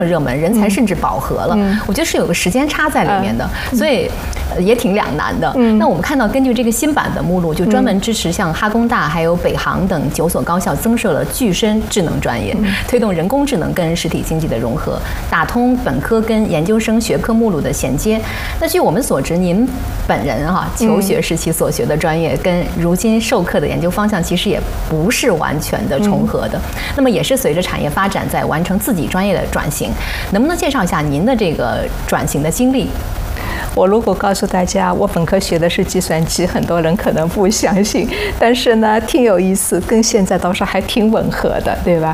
热门，人才甚至饱和了。我觉得是有个时间差在里面的，所以也挺两难的。那我们看到，根据这个新版的目录，就专门支持像哈工大还有北航等9所高校增设了具身智能专业，推动人工智能跟实体经济的融合，打通本科跟研究生学科目录的衔接。那据我们所知，您本人求学时期所学的专业跟如今授课的研究方向其实也不是完全的重合的。那么也是随着产业发展在完成自己专业的转型。能不能介绍一下您的这个转型的经历？ 我如果告诉大家我本科学的是计算机，很多人可能不相信，但是呢挺有意思，跟现在倒是还挺吻合的，对吧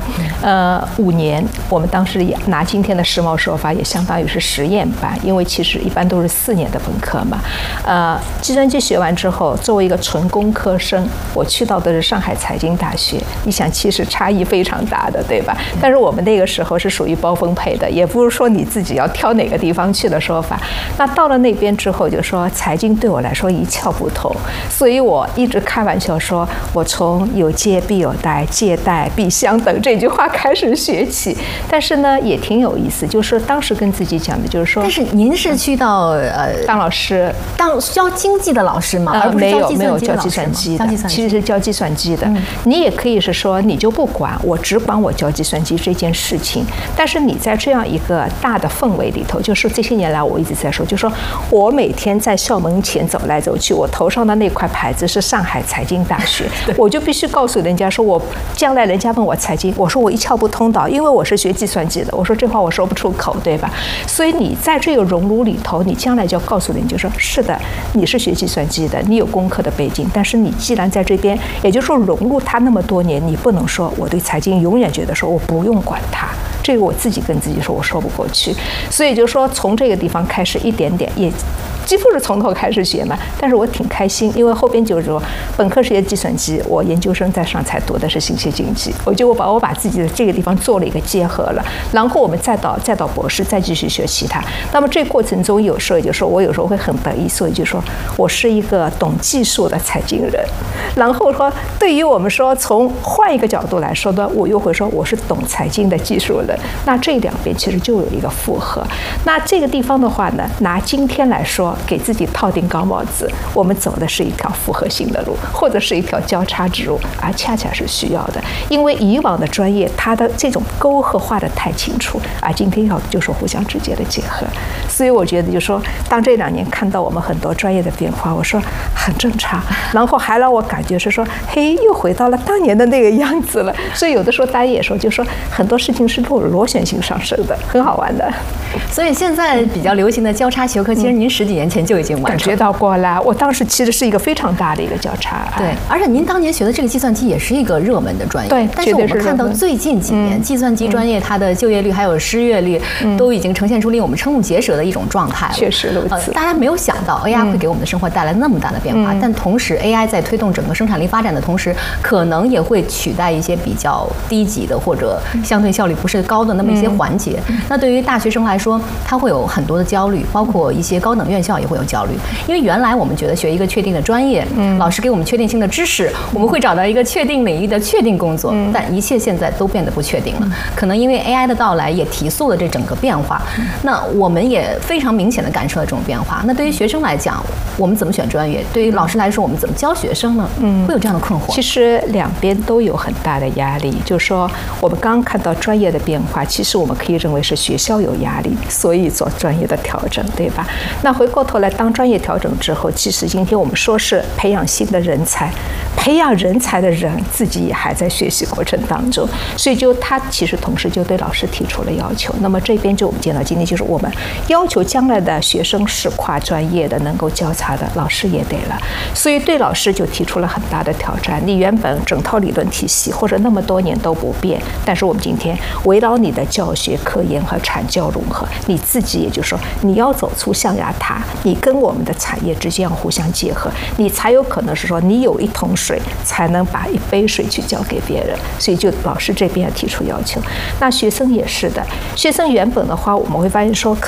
？5年，我们当时也拿今天的时髦说法，也相当于是实验班，因为其实一般都是4年的本科嘛。计算机学完之后，作为一个纯工科生，我去到的是上海财经大学，你想其实差异非常大的，对吧？但是我们那个时候是属于包分配的，也不是说你自己要挑哪个地方去的说法。那到了那边之后，就说财经对我来说一窍不通，所以我一直开玩笑说，我从有借必有贷，借贷必相等这句话开始学起。但是呢，也挺有意思，就是当时跟自己讲的，就是说， 但是您是去到当老师， 当教经济的老师吗？而不是没有教计算机的，其实是教计算机的。你也可以是说，你就不管，我只管我教计算机这件事情。但是你在这样一个大的氛围里头，就是这些年来我一直在说，就说我每天在校门前走来走去，我头上的那块牌子是上海财经大学，我就必须告诉人家说，我将来人家问我财经，我说我一窍不通的，因为我是学计算机的，我说这话我说不出口，对吧？所以你在这个熔炉里头，你将来就要告诉人家说，是的，你是学计算机的，你有工科的背景，但是你既然在这边，也就是说融入它那么多年，你不能说我对财经永远觉得说我不用管它。这个我自己跟自己说，我说不过去，所以就说从这个地方开始一点点，也几乎是从头开始学嘛。但是我挺开心，因为后边就是说本科是学计算机，我研究生在上海读的是信息经济，我把自己的这个地方做了一个结合了，然后我们再到博士，再继续学其他。那么这个过程中，有时候也就是说我有时候会很得意，所以就说我是一个懂技术的财经人。然后说，对于我们说从换一个角度来说呢，我又会说我是懂财经的技术人。那这两边其实就有一个复合。那这个地方的话呢，拿今天来说，给自己套顶高帽子，我们走的是一条复合性的路，或者是一条交叉之路，而恰恰是需要的。因为以往的专业它的这种沟壑画得太清楚，而今天要就是互相之间的结合。所以我觉得就是说，当这2年看到我们很多专业的变化，我说很正常，然后还让我感觉是说，嘿，又回到了当年的那个样子了。所以有的时候大家也说，就说很多事情是螺旋性上升的，很好玩的。 所以现在比较流行的交叉学科，其实您10几年前就已经完成， 感觉到过了。我当时其实是一个非常大的一个交叉。 对，而且您当年学的这个计算机也是一个热门的专业。 对， 但是我们看到最近几年，计算机专业它的就业率还有失业率都已经呈现出令我们瞠目结舌的一种状态了。 确实如此。 大家没有想到 AI 会给我们的生活带来那么大的变化，但同时 AI 在推动整个生产力发展的同时，可能也会取代一些比较低级的或者相对效率不是高的那么一些环节。那对于大学生来说，他会有很多的焦虑，包括一些高等院校也会有焦虑，因为原来我们觉得学一个确定的专业，老师给我们确定性的知识，我们会找到一个确定领域的确定工作，但一切现在都变得不确定了。可能因为 AI 的到来也提速了这整个变化，那我们也非常明显的感受到这种变化。那对于学生来讲，我们怎么选专业？对于老师来说，我们怎么教学生呢？会有这样的困惑。 其实两边都有很大的压力，就是说我们刚刚看到专业的变化，其实我们可以认为是学校有压力，所以做专业的调整，对吧？那回过头来，当专业调整之后，其实今天我们说是培养新的人才，培养人才的人自己也还在学习过程当中，所以就他其实同时就对老师提出了要求。那么这边就我们见到今天就是我们要求将来的学生是跨专业的，能够交叉的，老师也得了，所以对老师就提出了很大的挑战。你原本整套理论体系或者那么多年都不变，但是我们今天围绕你的教学、科研和产教融合，你自己也就是说你要走出象牙塔，你跟我们的产业之间要互相结合，你才有可能是说你有一桶水才能把一杯水去交给别人。所以就老师这边要提出要求，那学生也是的。学生原本的话，我们会发现说，可能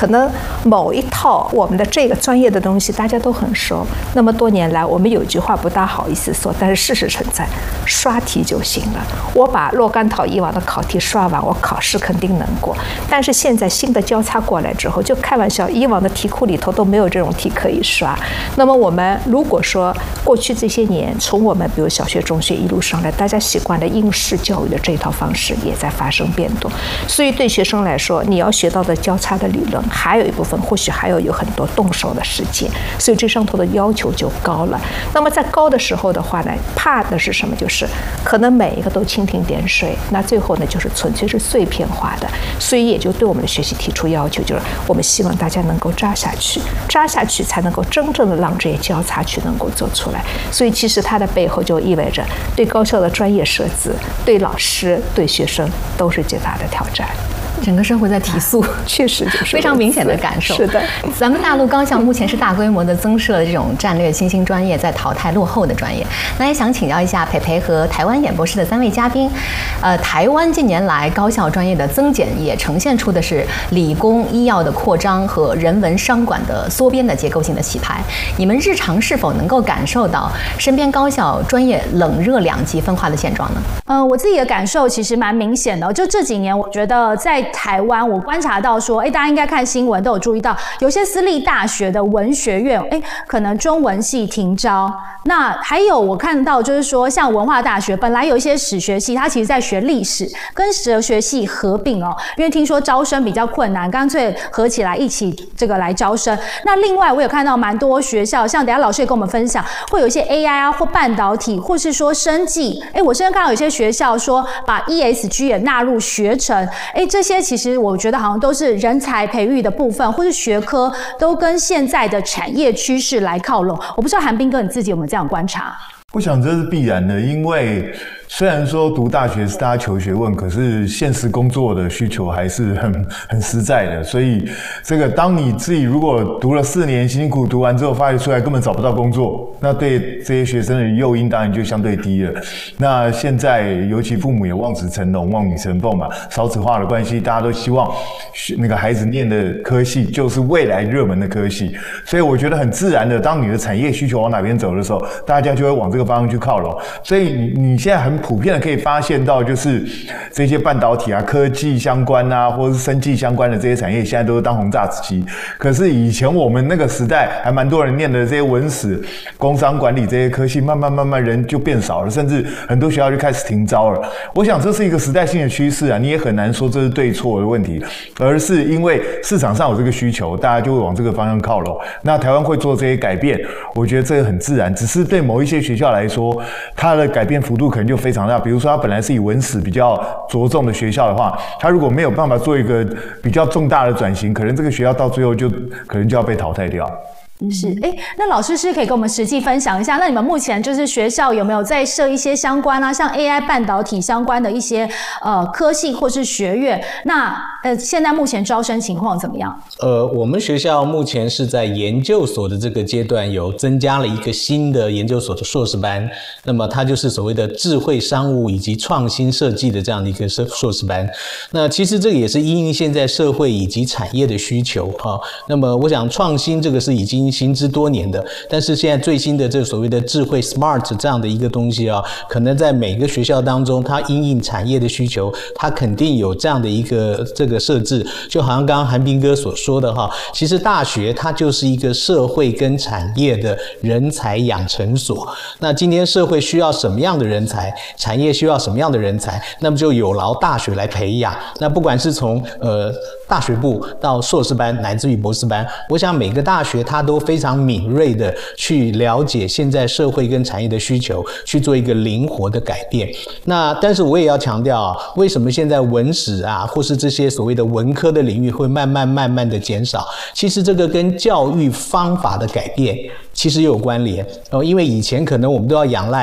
某一套我们的这个专业的东西大家都很熟。那么多年来，我们有句话不大好意思说，但是事实存在，刷题就行了。我把若干套以往的考题刷完，我考试肯定能过。但是现在新的交叉过来之后，就开玩笑，以往的题库里头都没有这种题可以刷。那么我们如果说过去这些年，从我们比如小学、中学一路上来，大家习惯的应试教育的这套方式也在发生变动。所以对学生来说，你要学到的交叉的理论，还有一部分或许还有很多动手的实践，所以这上头的要求就高了。那么在高的时候的话呢，怕的是什么？就是可能每一个都蜻蜓点水，那最后呢就是纯粹是碎片化的，所以也就对我们的学习提出要求，就是我们希望大家能够扎下去，扎下去才能够真正的让这些交叉去能够做出来。所以其实它的背后就意味着对高校的专业设置、对老师、对学生都是极大的挑战。 整个社会在提速， 确实就是非常明显的感受。 是的， 咱们大陆高校目前是大规模的增设的这种战略新兴专业，在淘汰落后的专业。那也想请教一下培培和台湾演播室的3位嘉宾，台湾近年来高校专业的增减也呈现出的是理工、医药的扩张和人文商管的缩编的结构性的洗牌。你们日常是否能够感受到身边高校专业冷热两极分化的现状呢？ 我自己的感受其实蛮明显的，就这几年我觉得在台湾，我观察到说，大家应该看新闻都有注意到，有些私立大学的文学院，可能中文系停招。那还有我看到就是说，像文化大学本来有一些史学系，它其实在学历史，跟哲学系合并哦，因为听说招生比较困难，干脆合起来一起这个来招生。那另外我有看到蛮多学校，像等一下老师也跟我们分享，会有一些 AI 啊或半导体，或是说生技，我甚至看到有些学校说把 ESG 也纳入学程，这些其实我觉得好像都是人才培育的部分，或是学科都跟现在的产业趋势来靠拢。我不知道韩彬哥你自己有没有这样观察？ 我想这是必然的，因为虽然说读大学是大家求学问，可是现实工作的需求还是很实在的。所以这个当你自己如果读了4年，辛辛苦读完之后发现出来根本找不到工作，那对这些学生的诱因当然就相对低了。那现在尤其父母也望子成龙、望女成凤嘛，少子化的关系，大家都希望那个孩子念的科系就是未来热门的科系。所以我觉得很自然的，当你的产业需求往哪边走的时候，大家就会往这个方向去靠拢。所以你现在很普遍的可以发现到，就是这些半导体啊、科技相关啊，或者是生技相关的这些产业，现在都是当红炸子鸡。可是以前我们那个时代，还蛮多人念的这些文史、工商管理这些科系，慢慢人就变少了，甚至很多学校就开始停招了。我想这是一个时代性的趋势啊，你也很难说这是对错的问题，而是因为市场上有这个需求，大家就会往这个方向靠拢。那台湾会做这些改变，我觉得这个很自然，只是对某一些学校来说，它的改变幅度可能就非常大。比如说，它本来是以文史比较着重的学校的话，它如果没有办法做一个比较重大的转型，可能这个学校到最后可能就要被淘汰掉。 是，那老师是可以跟我们实际分享一下，那你们目前就是学校有没有在设一些相关啊，像 AI 半导体相关的一些科系或是学院？那现在目前招生情况怎么样？ 我们学校目前是在研究所的这个阶段，有增加了一个新的研究所的硕士班，那么它就是所谓的智慧商务以及创新设计的这样的一个硕士班。那其实这个也是因应现在社会以及产业的需求啊。那么我想创新这个是已经行之多年的，但是现在最新的这所谓的智慧 smart 这样的一个东西啊，可能在每个学校当中，它因应产业的需求，它肯定有这样的一个这个设置。就好像刚刚韩彬哥所说的哈，其实大学它就是一个社会跟产业的人才养成所。那今天社会需要什么样的人才，产业需要什么样的人才，那么就有劳大学来培养。那不管是从大学部到硕士班乃至于博士班，我想每个大学它都非常敏锐的去了解现在社会跟产业的需求，去做一个灵活的改变。那但是我也要强调啊，为什么现在文史啊或是这些所谓的文科的领域会慢慢的减少？其实这个跟教育方法的改变其实有关联因为以前可能我们都要仰赖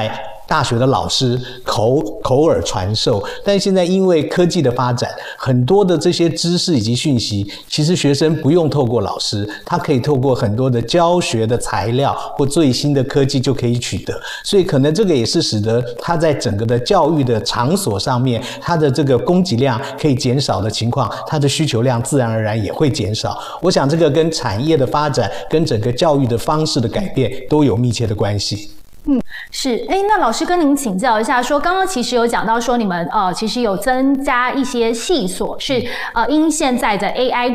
大学的老师口耳传授，但现在因为科技的发展，很多的这些知识以及讯息，其实学生不用透过老师，他可以透过很多的教学的材料或最新的科技就可以取得，所以可能这个也是使得他在整个的教育的场所上面，他的这个供给量可以减少的情况，他的需求量自然而然也会减少。我想这个跟产业的发展跟整个教育的方式的改变都有密切的关系。 是，那老师跟您请教一下，说刚刚其实有讲到说你们其实有增加一些系所，是因现在的 AI